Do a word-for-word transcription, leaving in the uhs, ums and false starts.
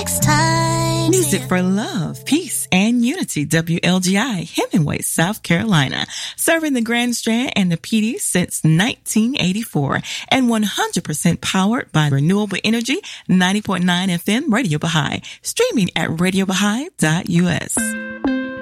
next time. Music for love, peace, and unity. W L G I, Hemingway, South Carolina. Serving the Grand Strand and the P D since nineteen eighty-four. And one hundred percent powered by renewable energy. ninety point nine F M Radio Baha'i. Streaming at radio baha'i dot U S.